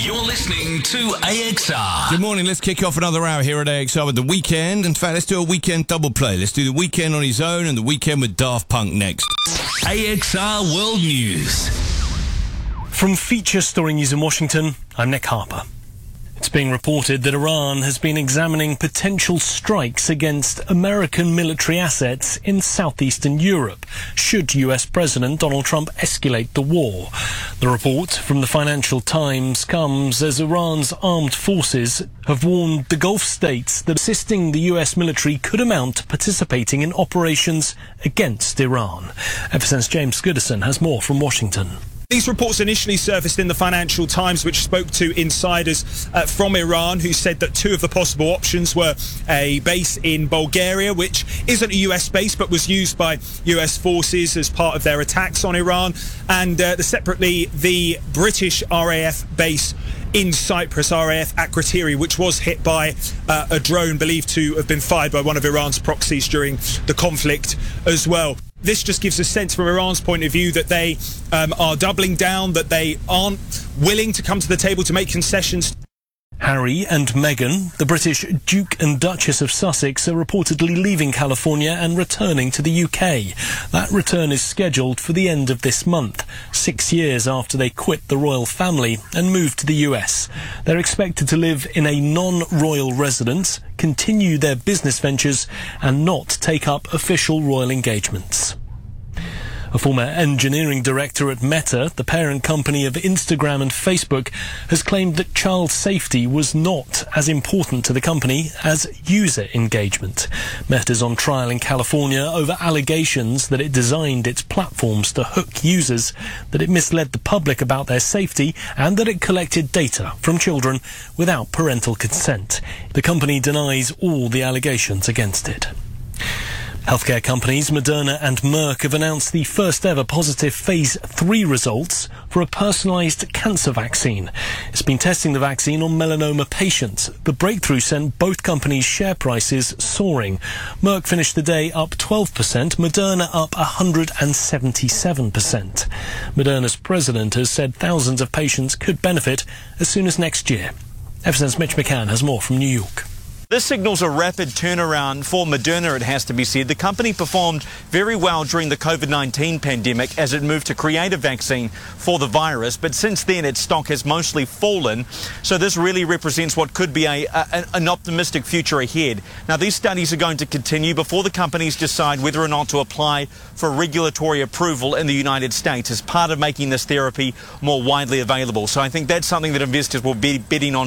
You're listening to AXR. Good morning. Let's kick off another hour here at AXR with The Weeknd. In fact, let's do a Weeknd double play. Let's do The Weeknd on his own and The Weeknd with Daft Punk next. AXR World News. From Feature Story News in Washington, I'm Nick Harper. It's being reported that Iran has been examining potential strikes against American military assets in southeastern Europe, should US President Donald Trump escalate the war. The report from the Financial Times comes as Iran's armed forces have warned the Gulf states that assisting the US military could amount to participating in operations against Iran. FSN's James Goodison has more from Washington. These reports initially surfaced in the Financial Times, which spoke to insiders from Iran who said that two of the possible options were a base in Bulgaria, which isn't a US base but was used by US forces as part of their attacks on Iran, and separately the British RAF base in Cyprus, RAF Akrotiri, which was hit by a drone believed to have been fired by one of Iran's proxies during the conflict as well. This just gives a sense from Iran's point of view that they are doubling down, that they aren't willing to come to the table to make concessions. Harry and Meghan, the British Duke and Duchess of Sussex, are reportedly leaving California and returning to the UK. That return is scheduled for the end of this month, 6 years after they quit the royal family and moved to the US. They're expected to live in a non-royal residence, continue their business ventures, and not take up official royal engagements. A former engineering director at Meta, the parent company of Instagram and Facebook, has claimed that child safety was not as important to the company as user engagement. Meta's on trial in California over allegations that it designed its platforms to hook users, that it misled the public about their safety, and that it collected data from children without parental consent. The company denies all the allegations against it. Healthcare companies Moderna and Merck have announced the first ever positive phase 3 results for a personalised cancer vaccine. It's been testing the vaccine on melanoma patients. The breakthrough sent both companies' share prices soaring. Merck finished the day up 12%, Moderna up 177%. Moderna's president has said thousands of patients could benefit as soon as next year. FSN's Mitch McCann has more from New York. This signals a rapid turnaround for Moderna, it has to be said. The company performed very well during the COVID-19 pandemic as it moved to create a vaccine for the virus, but since then its stock has mostly fallen, so this really represents what could be an optimistic future ahead. Now, these studies are going to continue before the companies decide whether or not to apply for regulatory approval in the United States as part of making this therapy more widely available. So I think that's something that investors will be betting on